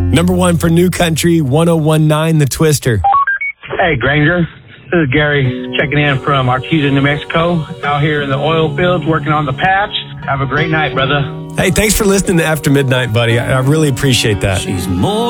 Number one for New Country, 1019 The Twister. Hey, Granger. This is Gary checking in from Artesia, New Mexico. Out here in the oil fields working on the patch. Have a great night, brother. Hey, thanks for listening to After Midnight, buddy. I really appreciate that. She's more